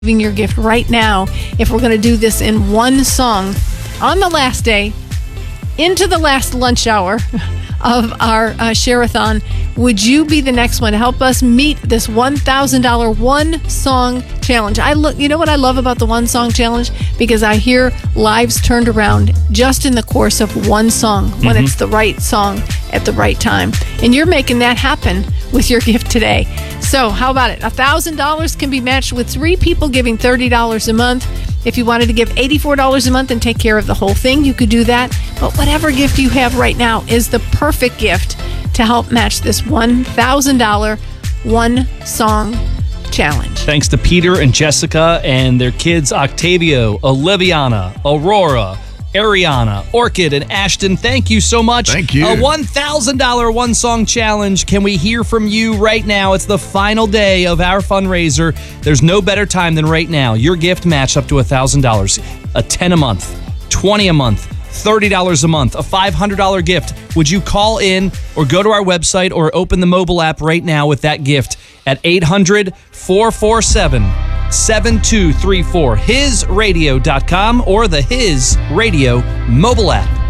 giving your gift right now if we're going to do this in one song on the last day into the last lunch hour of our share-a-thon. Would you be the next one to help us meet this $1,000 one song challenge? You know what I love about the one song challenge? Because I hear lives turned around just in the course of one song when it's the right song at the right time. And you're making that happen with your gift today. So how about it? $1,000 can be matched with 3 people giving $30 a month. If you wanted to give $84 a month and take care of the whole thing, you could do that. But whatever gift you have right now is the perfect gift to help match this $1,000 one song challenge. Thanks to Peter and Jessica and their kids Octavio, Oliviana, Aurora, Ariana, Orchid, and Ashton. Thank you so much. Thank you. A $1,000 one song challenge. Can we hear from you right now? It's the final day of our fundraiser. There's no better time than right now. Your gift matched up to $1,000. A $10 a month, $20 a month, $30 a month, a $500 gift. Would you call in or go to our website or open the mobile app right now with that gift at 800-447-7234, HISradio.com or the His Radio mobile app.